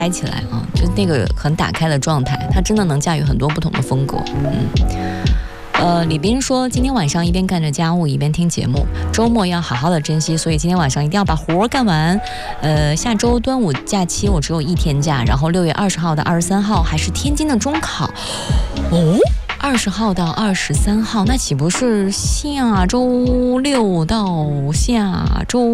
开起来啊，就那个很打开的状态，它真的能驾驭很多不同的风格。李斌说今天晚上一边干着家务一边听节目，周末要好好的珍惜，所以今天晚上一定要把活干完。下周端午假期我只有1天假，然后6月20号到23号还是天津的中考哦。20号到23号，那岂不是下周6到下周？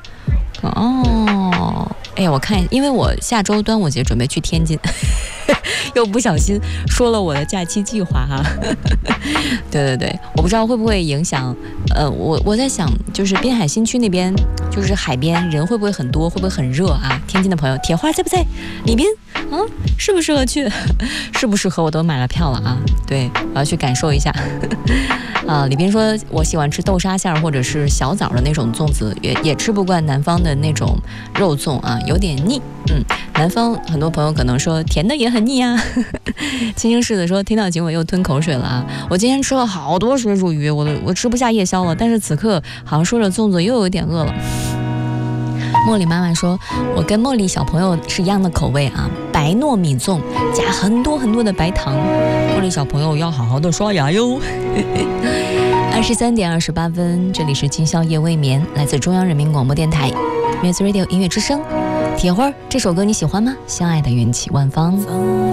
哦，哎呀，我看，因为我下周端午节准备去天津，又不小心说了我的假期计划哈。对，我不知道会不会影响。我在想，就是滨海新区那边，就是海边人会不会很多，会不会很热啊？天津的朋友，铁花在不在？李斌，适不适合去？适不适合我都买了票了啊。对，我要去感受一下。李斌说我喜欢吃豆沙馅儿或者是小枣的那种粽子，也吃不惯南方的那种肉粽啊，有点腻。南方很多朋友可能说甜的也很腻啊。清新市的说听到节目又吞口水了啊！我今天吃了好多水煮鱼，我吃不下夜宵了，但是此刻好像说着粽子又有点饿了。茉莉妈妈说我跟茉莉小朋友是一样的口味啊，白糯米粽加很多很多的白糖，茉莉小朋友要好好的刷牙哟。23点28分，这里是今宵夜未眠，来自中央人民广播电台 Music Radio 音乐之声。铁花这首歌你喜欢吗？相爱的缘起万方。